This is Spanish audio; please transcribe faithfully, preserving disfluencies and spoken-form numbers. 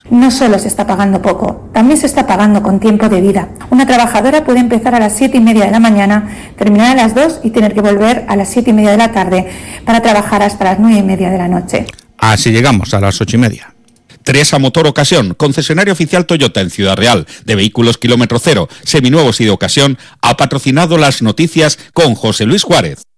No solo se está pagando poco, también se está pagando con tiempo de vida. Una trabajadora puede empezar a las siete y media de la mañana, terminar a las dos y tener que volver a las siete y media de la tarde para trabajar hasta las nueve y media de la noche. Así llegamos a las ocho y media. Teresa Motor Ocasión, concesionario oficial Toyota en Ciudad Real, de vehículos kilómetro cero, seminuevos y de ocasión, ha patrocinado las noticias con José Luis Juárez.